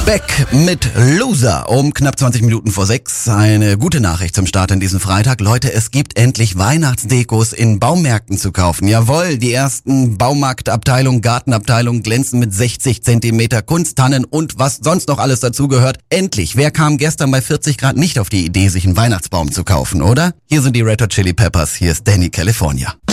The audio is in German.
Beck mit Loser um knapp 20 Minuten vor 6. Eine gute Nachricht zum Start in diesen Freitag. Leute, es gibt endlich Weihnachtsdekos in Baumärkten zu kaufen. Jawohl, die ersten Baumarktabteilungen, Gartenabteilungen glänzen mit 60 Zentimeter Kunsttannen und was sonst noch alles dazugehört. Endlich, wer kam gestern bei 40 Grad nicht auf die Idee, sich einen Weihnachtsbaum zu kaufen, oder? Hier sind die Red Hot Chili Peppers, hier ist Danny California.